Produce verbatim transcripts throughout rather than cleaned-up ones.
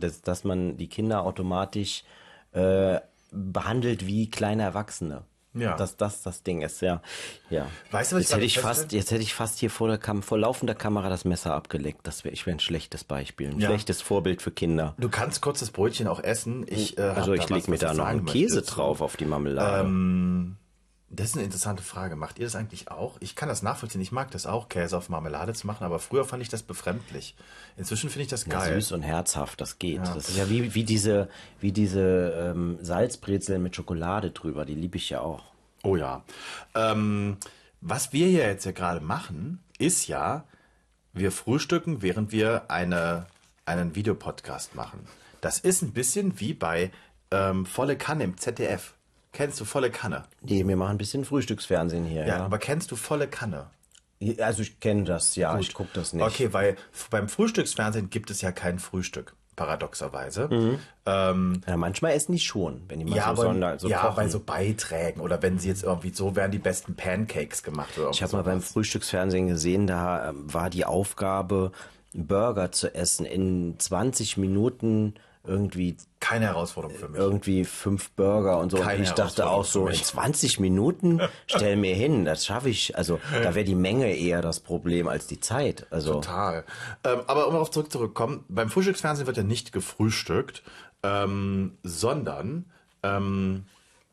dass, dass man die Kinder automatisch äh, behandelt wie kleine Erwachsene. Ja. Dass das das Ding ist, ja. ja. Weißt du, was jetzt ich hätte ich feststelle? fast, jetzt hätte ich fast hier vor der Kam vor laufender Kamera das Messer abgeleckt. Das wäre, ich wäre ein schlechtes Beispiel, ein Ja. schlechtes Vorbild für Kinder. Du kannst kurz das Brötchen auch essen. Ich, äh, Also hab ich da lege was, mir was da ich noch sagen einen Käse möchte. drauf auf die Marmelade. Ähm, das ist eine interessante Frage. Macht ihr das eigentlich auch? Ich kann das nachvollziehen. Ich mag das auch, Käse auf Marmelade zu machen, aber früher fand ich das befremdlich. Inzwischen finde ich das Ja, geil. süß und herzhaft, das geht. Ja. Das ist ja wie, wie diese, wie diese ähm, Salzbrezeln mit Schokolade drüber, die liebe ich ja auch. Oh ja. Ähm, was wir hier jetzt ja gerade machen, ist ja, wir frühstücken, während wir eine, einen Videopodcast machen. Das ist ein bisschen wie bei ähm, Volle Kanne im Z D F. Kennst du Volle Kanne? Nee, wir machen ein bisschen Frühstücksfernsehen hier, Ja, ja. aber kennst du Volle Kanne? Also ich kenne das, ja, Gut. ich gucke das nicht. Okay, weil f- beim Frühstücksfernsehen gibt es ja kein Frühstück, paradoxerweise. Ähm, Ja, manchmal essen die schon, wenn die mal ja, so, aber, Sonder, so ja kochen. bei so Beiträgen oder wenn sie jetzt irgendwie, so werden die besten Pancakes gemacht. Oder Ich habe mal beim Frühstücksfernsehen gesehen, da ähm, war die Aufgabe, Burger zu essen in zwanzig Minuten irgendwie Keine Herausforderung für mich. irgendwie fünf Burger und so. Keine und ich dachte auch so, Herausforderung für in mich. zwanzig Minuten stell mir hin, das schaffe ich. Also da wäre die Menge eher das Problem als die Zeit. Also Total. Ähm, aber um darauf zurückzukommen, beim Frühstücksfernsehen wird ja nicht gefrühstückt, ähm, sondern ähm,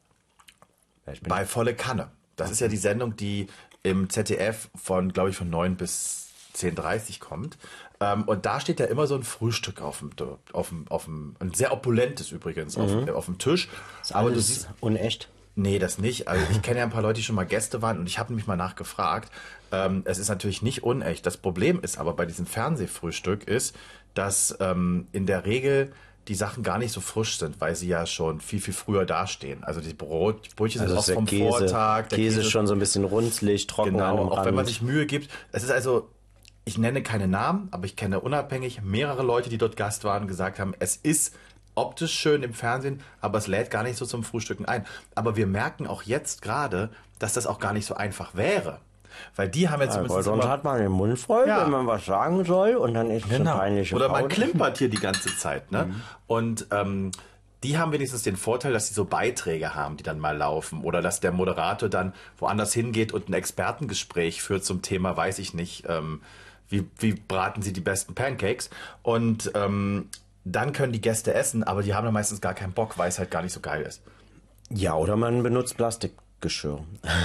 ja, ich bin bei Volle Kanne. Das ist ja die Sendung, die im Z D F von, glaube ich, von neun bis zehn Uhr dreißig kommt. Ähm, und da steht ja immer so ein Frühstück auf dem, auf dem, auf dem, ein sehr opulentes übrigens, auf, dem- auf dem Tisch. ist Aber du alles siehst, unecht. nee, das nicht. Also ich kenne ja ein paar Leute, die schon mal Gäste waren und ich habe nämlich mal nachgefragt. Ähm, es ist natürlich nicht unecht. Das Problem ist aber bei diesem Fernsehfrühstück ist, dass ähm, in der Regel die Sachen gar nicht so frisch sind, weil sie ja schon viel, viel früher dastehen. Also die Brot, die Brötchen Also sind ist oft der vom Käse, Vortag. Der Käse ist schon so ein bisschen runzlig, trocken an Genau, dem auch wenn man Rand. sich Mühe gibt. Es ist also, ich nenne keine Namen, aber ich kenne unabhängig mehrere Leute, die dort Gast waren und gesagt haben, es ist optisch schön im Fernsehen, aber es lädt gar nicht so zum Frühstücken ein. Aber wir merken auch jetzt gerade, dass das auch gar nicht so einfach wäre. Weil die haben jetzt Ja, weil zumindest sonst immer... hat man den Mund voll, Ja. wenn man was sagen soll und dann ist es eine peinliche Oder man Pause. klimpert hier die ganze Zeit, ne? Und ähm, die haben wenigstens den Vorteil, dass sie so Beiträge haben, die dann mal laufen. Oder dass der Moderator dann woanders hingeht und ein Expertengespräch führt zum Thema, weiß ich nicht, ähm, wie, wie braten sie die besten Pancakes. Und ähm, dann können die Gäste essen, aber die haben dann meistens gar keinen Bock, weil es halt gar nicht so geil ist. Ja, oder man benutzt Plastikgeschirr.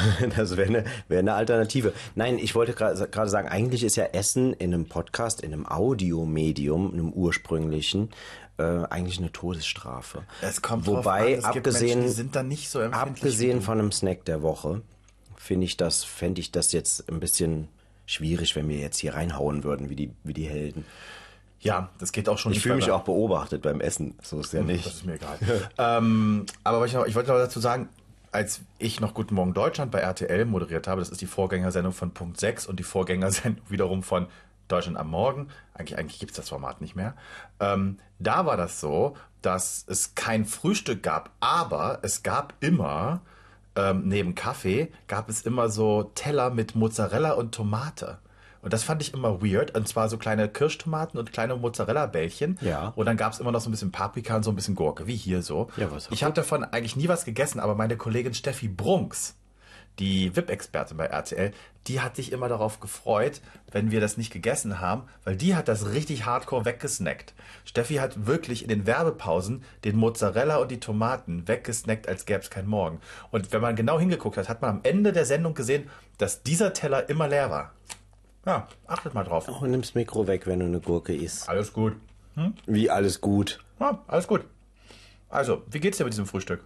Das wäre eine wär eine Alternative. Nein, ich wollte gerade gerade sagen, eigentlich ist ja Essen in einem Podcast, in einem Audiomedium, einem ursprünglichen, äh, eigentlich eine Todesstrafe. Es kommt Wobei, drauf an, es gibt abgesehen, Menschen, die sind dann nicht so empfindlich wie abgesehen du. von einem Snack der Woche, finde ich das, fände ich das jetzt ein bisschen schwierig, wenn wir jetzt hier reinhauen würden, wie die, wie die Helden. Ja, das geht auch schon. Ich nicht fühle bei- mich auch beobachtet beim Essen, so ist ja Das nicht. ist mir egal. ähm, aber was ich, noch, ich wollte noch dazu sagen, als ich noch Guten Morgen Deutschland bei R T L moderiert habe, das ist die Vorgängersendung von Punkt sechs und die Vorgängersendung wiederum von Deutschland am Morgen, eigentlich, eigentlich gibt es das Format nicht mehr, ähm, da war das so, dass es kein Frühstück gab, aber es gab immer, ähm, neben Kaffee, gab es immer so Teller mit Mozzarella und Tomate. Und das fand ich immer weird. Und zwar so kleine Kirschtomaten und kleine Mozzarella-Bällchen. Ja. Und dann gab es immer noch so ein bisschen Paprika und so ein bisschen Gurke, wie hier so. Ja, was ich habe davon eigentlich nie was gegessen, aber meine Kollegin Steffi Brunks, die V I P-Expertin bei R T L, die hat sich immer darauf gefreut, wenn wir das nicht gegessen haben, weil die hat das richtig hardcore weggesnackt. Steffi hat wirklich in den Werbepausen den Mozzarella und die Tomaten weggesnackt, als gäbe es keinen Morgen. Und wenn man genau hingeguckt hat, hat man am Ende der Sendung gesehen, dass dieser Teller immer leer war. Ja, achtet mal drauf. Oh, nimm's Mikro weg, wenn du eine Gurke isst. Alles gut. Wie alles gut. Ja, alles gut. Also, wie geht's dir mit diesem Frühstück?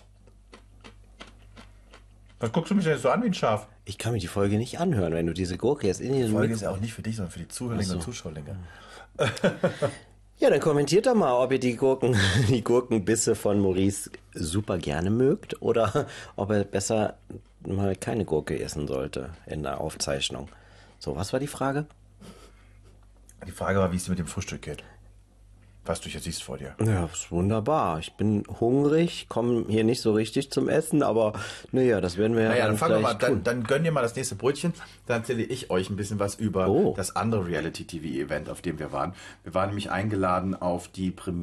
Was guckst du mich denn jetzt so an wie ein Schaf? Ich kann mir die Folge nicht anhören, wenn du diese Gurke jetzt in den Die Folge Mikro... ist ja auch nicht für dich, sondern für die Zuhörlinge Ach so. und Zuschauerlinge. Ja, dann kommentiert doch mal, ob ihr die Gurken, die Gurkenbisse von Maurice super gerne mögt oder ob er besser mal keine Gurke essen sollte in der Aufzeichnung. So, was war die Frage? Die Frage war, wie es dir mit dem Frühstück geht. Was du hier siehst vor dir. Ja, ist wunderbar. Ich bin hungrig, komme hier nicht so richtig zum Essen, aber naja, das werden wir ja Naja, dann dann fangen wir gleich mal, dann, tun. dann gönn dir mal das nächste Brötchen, dann erzähle ich euch ein bisschen was über Oh. das andere Reality-T V-Event, auf dem wir waren. Wir waren nämlich eingeladen auf die Premiere